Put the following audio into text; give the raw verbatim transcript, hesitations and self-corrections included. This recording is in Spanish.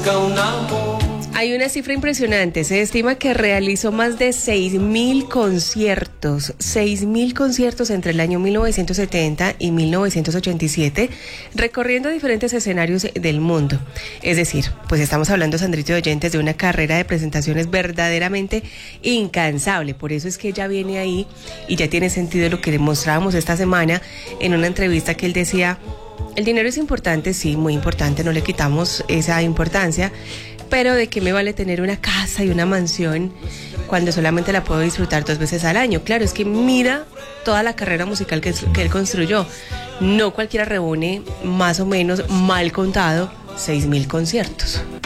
busca un amor. Hay una cifra impresionante, se estima que realizó más de seis mil conciertos, seis mil conciertos entre el año mil novecientos setenta y mil novecientos ochenta y siete, recorriendo diferentes escenarios del mundo. Es decir, pues estamos hablando, Sandrito de oyentes, de una carrera de presentaciones verdaderamente incansable. Por eso es que ella viene ahí y ya tiene sentido lo que le mostrábamos esta semana en una entrevista que él decía, el dinero es importante, sí, muy importante, no le quitamos esa importancia, pero ¿de qué me vale tener una casa y una mansión cuando solamente la puedo disfrutar dos veces al año? Claro, es que mira toda la carrera musical que, que él construyó. No cualquiera reúne, más o menos, mal contado, seis mil conciertos.